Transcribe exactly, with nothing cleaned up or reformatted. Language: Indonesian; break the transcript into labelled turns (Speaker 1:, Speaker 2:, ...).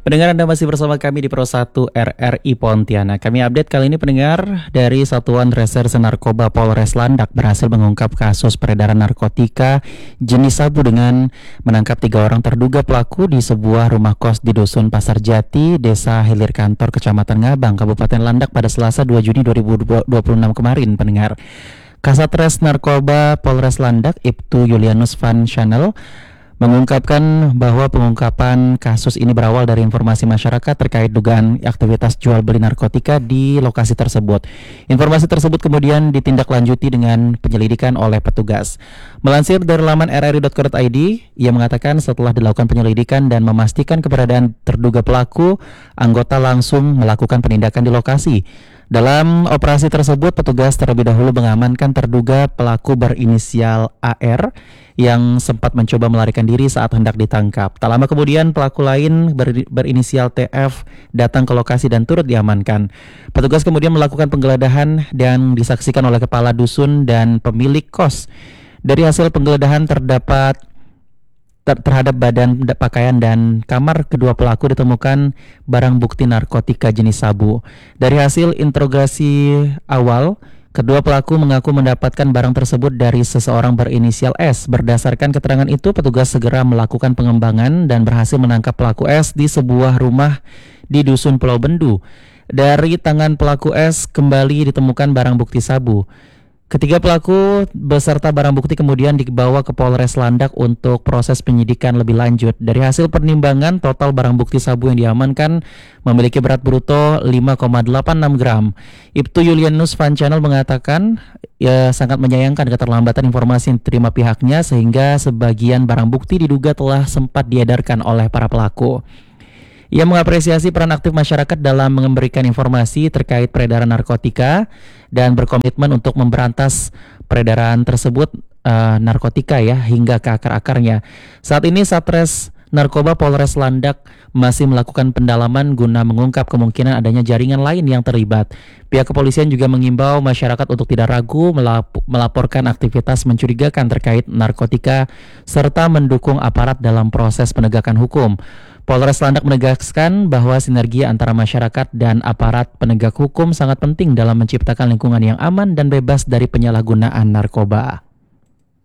Speaker 1: Pendengar, Anda masih bersama kami di Pro satu R R I Pontianak. Kami update kali ini pendengar dari Satuan Reserse Narkoba Polres Landak berhasil mengungkap kasus peredaran narkotika jenis sabu dengan menangkap tiga orang terduga pelaku di sebuah rumah kos di Dusun Pasar Jati, Desa Hilir Kantor, Kecamatan Ngabang, Kabupaten Landak pada Selasa dua Juni dua ribu dua puluh enam kemarin, pendengar. Kasatres Narkoba Polres Landak, Ibtu Julianus Van Channel, mengungkapkan bahwa pengungkapan kasus ini berawal dari informasi masyarakat terkait dugaan aktivitas jual beli narkotika di lokasi tersebut. Informasi tersebut kemudian ditindaklanjuti dengan penyelidikan oleh petugas. Melansir dari laman r r i dot co dot i d, ia mengatakan setelah dilakukan penyelidikan dan memastikan keberadaan terduga pelaku, anggota langsung melakukan penindakan di lokasi. Dalam operasi tersebut, petugas terlebih dahulu mengamankan terduga pelaku berinisial A R yang sempat mencoba melarikan diri saat hendak ditangkap. Tak lama kemudian, pelaku lain ber, berinisial T F datang ke lokasi dan turut diamankan. Petugas kemudian melakukan penggeledahan dan disaksikan oleh kepala dusun dan pemilik kos. Dari hasil penggeledahan terdapat Ter terhadap badan pakaian dan kamar kedua pelaku ditemukan barang bukti narkotika jenis sabu. Dari hasil interogasi awal, kedua pelaku mengaku mendapatkan barang tersebut dari seseorang berinisial S. Berdasarkan keterangan itu, petugas segera melakukan pengembangan dan berhasil menangkap pelaku S di sebuah rumah di Dusun Pulau Bendu. Dari tangan pelaku S kembali ditemukan barang bukti sabu. Ketiga pelaku beserta barang bukti kemudian dibawa ke Polres Landak untuk proses penyidikan lebih lanjut. Dari hasil penimbangan, total barang bukti sabu yang diamankan memiliki berat bruto lima koma delapan enam gram. Ibtu Julianus Van Channel mengatakan ia sangat menyayangkan keterlambatan informasi yang diterima pihaknya sehingga sebagian barang bukti diduga telah sempat diedarkan oleh para pelaku. Ia mengapresiasi peran aktif masyarakat dalam memberikan informasi terkait peredaran narkotika dan berkomitmen untuk memberantas peredaran tersebut uh, narkotika ya hingga ke akar-akarnya. Saat ini Satres Narkoba Polres Landak masih melakukan pendalaman guna mengungkap kemungkinan adanya jaringan lain yang terlibat. Pihak kepolisian juga mengimbau masyarakat untuk tidak ragu melap- melaporkan aktivitas mencurigakan terkait narkotika serta mendukung aparat dalam proses penegakan hukum. Polres Landak menegaskan bahwa sinergi antara masyarakat dan aparat penegak hukum sangat penting dalam menciptakan lingkungan yang aman dan bebas dari penyalahgunaan narkoba.